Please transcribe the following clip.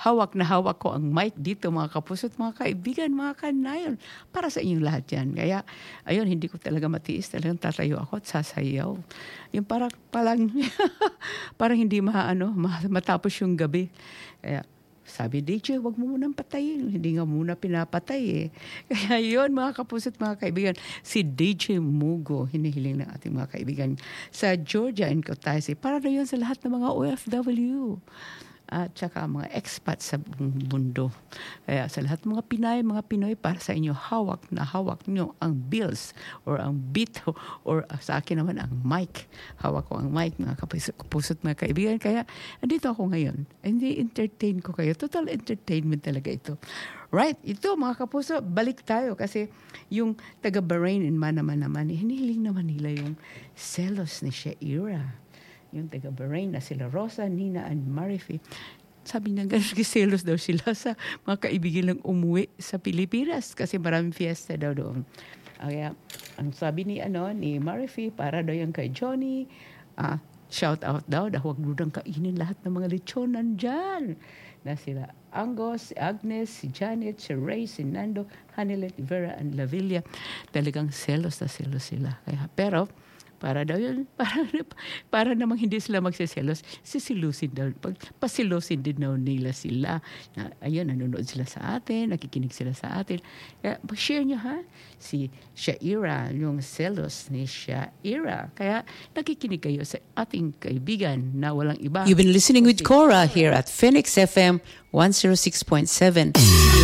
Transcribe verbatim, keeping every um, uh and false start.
hawak na hawak ko ang mic dito mga kapuso at mga kaibigan, mga kanayon, para sa inyong lahat yan. Kaya, ayun, hindi ko talaga matiis. Talagang tatayo ako at sasayaw. Yung parang, parang, parang hindi maano, matapos yung gabi. Kaya, sabi, D J, wag mo munang patayin. Hindi nga muna pinapatay eh. Kaya yun, mga kapuso at mga kaibigan, si D J Mugo, hinihiling ng ating mga kaibigan sa Georgia and Kutaisi. Para na yun sa lahat ng mga O F W. At saka mga expats sa buong mundo. Kaya sa lahat ng mga Pinay, mga Pinoy, para sa inyo, hawak na hawak nyo ang bills or ang beat or sa akin naman ang mic. Hawak ko ang mic, mga kapuso at mga kaibigan. Kaya andito ako ngayon. Hindi entertain ko kayo. Total entertainment talaga ito. Right, ito mga kapuso, balik tayo kasi yung taga Bahrain in Manaman naman, hinihiling naman nila yung selos ni Shaira. Yung taga Bahrain na sila Rosa, Nina, and Marifi. Sabi niya, gano'n selos daw sila sa mga kaibigan lang umuwi sa Pilipinas kasi maraming fiesta daw doon. Kaya, ang sabi ni, ano, ni Marifi, para daw yung kay Johnny, ah, shout out daw, daw huwag nudang kainin lahat ng mga lechon nandyan. Na sila Angos, si Agnes, si Janet, si Ray, si Nando, Hanilet, Vera, and Lavilla. Talagang selos na selos sila. Kaya, pero, para daw yun, para, para namang hindi sila magsiselos, sisilusin daw, pag, pasilusin din daw nila sila. Na, ayun, nanonood sila sa atin, nakikinig sila sa atin. Kaya, share nyo ha, si Shaira, yung selos ni Shaira. Kaya, nakikinig kayo sa ating kaibigan na walang iba. You've been listening with Cora here at Phoenix F M one oh six point seven.